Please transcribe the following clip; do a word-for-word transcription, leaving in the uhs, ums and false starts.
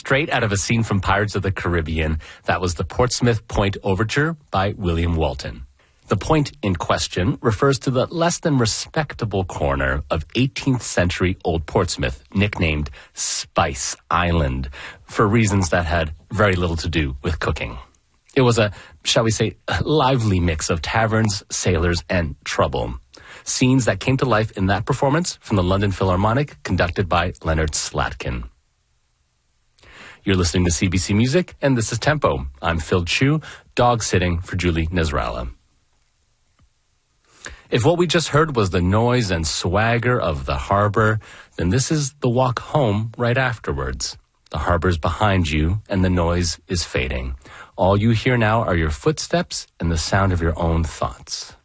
straight out of a scene from Pirates of the Caribbean. That was the Portsmouth Point Overture by William Walton. The point in question refers to the less than respectable corner of eighteenth century Old Portsmouth, nicknamed Spice Island, for reasons that had very little to do with cooking. It was a, shall we say, lively mix of taverns, sailors, and trouble. Scenes that came to life in that performance from the London Philharmonic, conducted by Leonard Slatkin. You're listening to C B C Music, and this is Tempo. I'm Phil Chu, dog sitting for Julie Nasrallah. If what we just heard was the noise and swagger of the harbor, then this is the walk home right afterwards. The harbor's behind you, and the noise is fading. All you hear now are your footsteps and the sound of your own thoughts.